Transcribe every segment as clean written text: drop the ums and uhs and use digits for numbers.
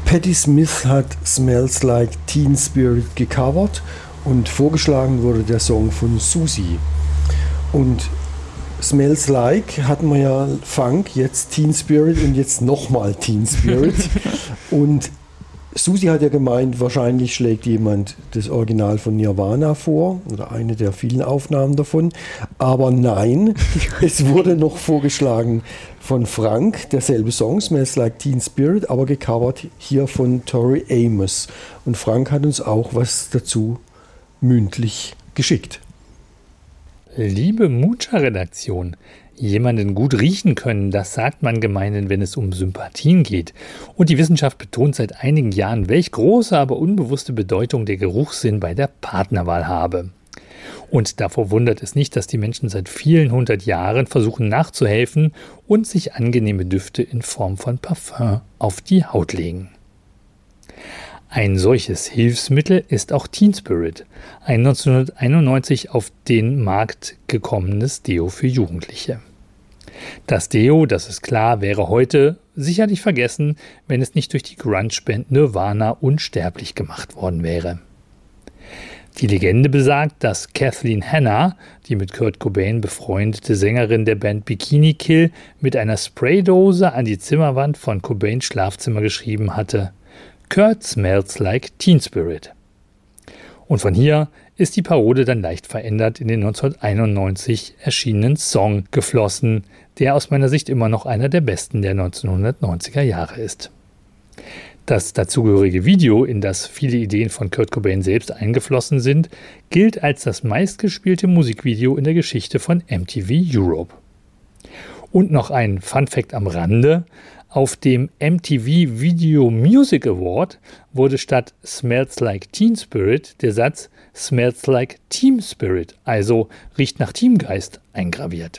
Patti Smith hat Smells Like Teen Spirit gecovert und vorgeschlagen wurde der Song von Susie. Und Smells Like hatten wir ja Funk, jetzt Teen Spirit und jetzt nochmal Teen Spirit. Und Susie hat ja gemeint, wahrscheinlich schlägt jemand das Original von Nirvana vor oder eine der vielen Aufnahmen davon. Aber nein, es wurde noch vorgeschlagen von Frank, derselbe Song, Smells Like Teen Spirit, aber gecovert hier von Tori Amos. Und Frank hat uns auch was dazu mündlich geschickt. Liebe Mucha-Redaktion, jemanden gut riechen können, das sagt man gemeinhin, wenn es um Sympathien geht. Und die Wissenschaft betont seit einigen Jahren, welch große, aber unbewusste Bedeutung der Geruchssinn bei der Partnerwahl habe. Und davor wundert es nicht, dass die Menschen seit vielen hundert Jahren versuchen nachzuhelfen und sich angenehme Düfte in Form von Parfum auf die Haut legen. Ein solches Hilfsmittel ist auch Teen Spirit, ein 1991 auf den Markt gekommenes Deo für Jugendliche. Das Deo, das ist klar, wäre heute sicherlich vergessen, wenn es nicht durch die Grunge-Band Nirvana unsterblich gemacht worden wäre. Die Legende besagt, dass Kathleen Hanna, die mit Kurt Cobain befreundete Sängerin der Band Bikini Kill, mit einer Spraydose an die Zimmerwand von Cobains Schlafzimmer geschrieben hatte: Kurt smells like Teen Spirit. Und von hier ist die Parode dann leicht verändert in den 1991 erschienenen Song geflossen, der aus meiner Sicht immer noch einer der besten der 1990er Jahre ist. Das dazugehörige Video, in das viele Ideen von Kurt Cobain selbst eingeflossen sind, gilt als das meistgespielte Musikvideo in der Geschichte von MTV Europe. Und noch ein Funfact am Rande: Auf dem MTV Video Music Award wurde statt Smells Like Teen Spirit der Satz Smells Like Team Spirit, also riecht nach Teamgeist, eingraviert.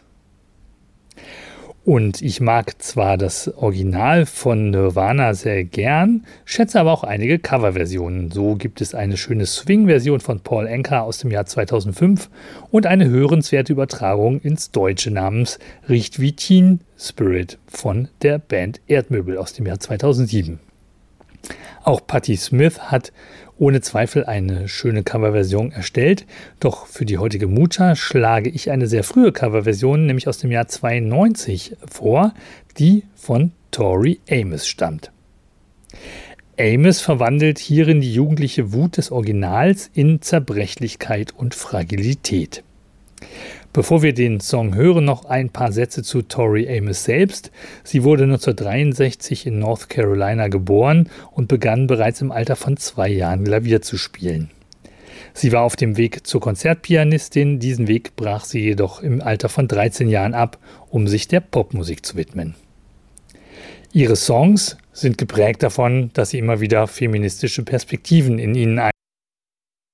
Und ich mag zwar das Original von Nirvana sehr gern, schätze aber auch einige Coverversionen. So gibt es eine schöne Swing-Version von Paul Anka aus dem Jahr 2005 und eine hörenswerte Übertragung ins Deutsche namens Riecht wie Teen Spirit von der Band Erdmöbel aus dem Jahr 2007. Auch Patti Smith hat ohne Zweifel eine schöne Coverversion erstellt, doch für die heutige Mucha schlage ich eine sehr frühe Coverversion, nämlich aus dem Jahr 92 vor, die von Tori Amos stammt. Amos verwandelt hierin die jugendliche Wut des Originals in Zerbrechlichkeit und Fragilität. Bevor wir den Song hören, noch ein paar Sätze zu Tori Amos selbst. Sie wurde 1963 in North Carolina geboren und begann bereits im Alter von 2 Jahren Klavier zu spielen. Sie war auf dem Weg zur Konzertpianistin, diesen Weg brach sie jedoch im Alter von 13 Jahren ab, um sich der Popmusik zu widmen. Ihre Songs sind geprägt davon, dass sie immer wieder feministische Perspektiven in ihnen